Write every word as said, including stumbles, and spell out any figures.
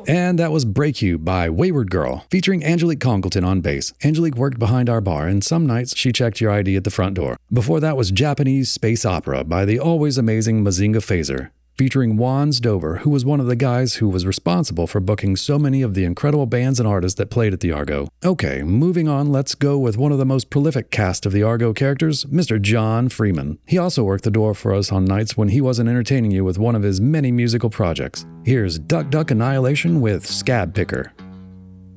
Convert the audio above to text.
And that was Break You by Wayward Girl, featuring Angelique Congleton on bass. Angelique worked behind our bar, and some nights she checked your I D at the front door. Before that was Japanese Space Opera by the always amazing Mazinga Phaser, featuring Wands Dover, who was one of the guys who was responsible for booking so many of the incredible bands and artists that played at the Argo. Okay, moving on, let's go with one of the most prolific cast of the Argo characters, Mister John Freeman. He also worked the door for us on nights when he wasn't entertaining you with one of his many musical projects. Here's Duck Duck Annihilation with Scab Picker.